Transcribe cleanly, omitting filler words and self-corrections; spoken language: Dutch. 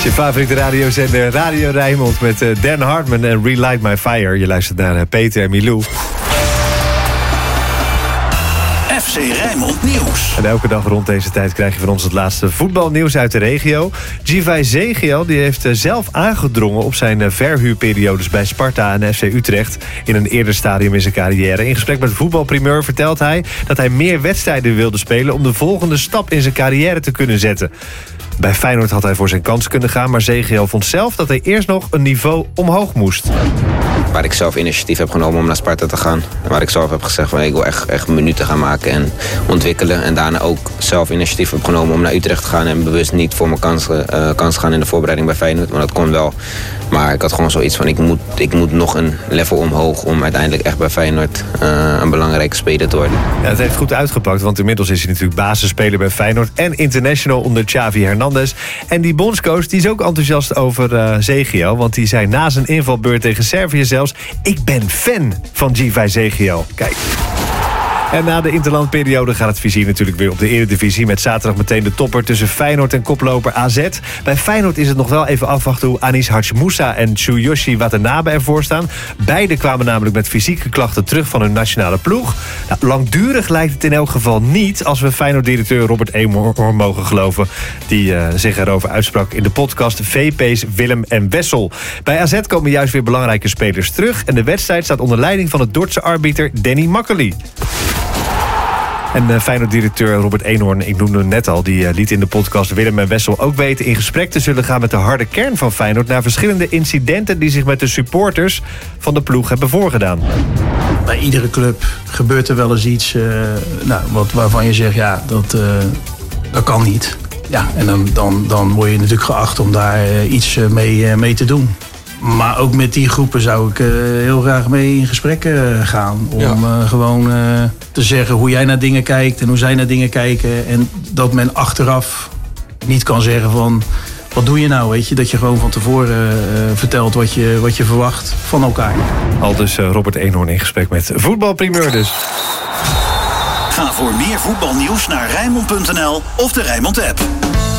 Je favoriete radiozender Radio Rijnmond met Dan Hartman en Relight My Fire. Je luistert naar Peter en Milou. FC Rijnmond Nieuws. En elke dag rond deze tijd krijg je van ons het laatste voetbalnieuws uit de regio. Givay Zegiel die heeft zelf aangedrongen op zijn verhuurperiodes bij Sparta en FC Utrecht in een eerder stadium in zijn carrière. In gesprek met Voetbalprimeur vertelt hij dat hij meer wedstrijden wilde spelen om de volgende stap in zijn carrière te kunnen zetten. Bij Feyenoord had hij voor zijn kans kunnen gaan, maar Zegiel vond zelf dat hij eerst nog een niveau omhoog moest. Waar ik zelf initiatief heb genomen om naar Sparta te gaan. Waar ik zelf heb gezegd van ik wil echt minuten gaan maken en ontwikkelen. En daarna ook zelf initiatief heb genomen om naar Utrecht te gaan. En bewust niet voor mijn kans gaan in de voorbereiding bij Feyenoord. Maar dat kon wel. Maar ik had gewoon zoiets van ik moet nog een level omhoog om uiteindelijk echt bij Feyenoord een belangrijke speler te worden. Ja, het heeft goed uitgepakt, want inmiddels is hij natuurlijk basisspeler bij Feyenoord en international onder Xavi Hernandez. En die bondscoach die is ook enthousiast over Zegiel, want die zei na zijn invalbeurt tegen Servië zelfs: ik ben fan van Givay Zegiel. Kijk. En na de interlandperiode gaat het vizier natuurlijk weer op de Eredivisie. Met zaterdag meteen de topper tussen Feyenoord en koploper AZ. Bij Feyenoord is het nog wel even afwachten hoe Anis Hachimoussa en Tsuyoshi Watanabe ervoor staan. Beide kwamen namelijk met fysieke klachten terug van hun nationale ploeg. Nou, langdurig lijkt het in elk geval niet, als we Feyenoord-directeur Robert Eenhoorn mogen geloven. Die zich erover uitsprak in de podcast VP's Willem en Wessel. Bij AZ komen juist weer belangrijke spelers terug. En de wedstrijd staat onder leiding van het Dordtse arbiter Danny Makkely. En Feyenoord-directeur Robert Eenhoorn, ik noemde hem net al, die liet in de podcast Willem en Wessel ook weten in gesprek te zullen gaan met de harde kern van Feyenoord naar verschillende incidenten die zich met de supporters van de ploeg hebben voorgedaan. Bij iedere club gebeurt er wel eens iets waarvan je zegt, ja, dat kan niet. Ja, en dan word je natuurlijk geacht om daar iets mee te doen. Maar ook met die groepen zou ik heel graag mee in gesprek gaan. Om gewoon te zeggen hoe jij naar dingen kijkt en hoe zij naar dingen kijken. En dat men achteraf niet kan zeggen van, wat doe je nou, weet je? Dat je gewoon van tevoren vertelt wat je verwacht van elkaar. Aldus Robert Eenhoorn in gesprek met Voetbalprimeur dus. Ga voor meer voetbalnieuws naar Rijnmond.nl of de Rijnmond app.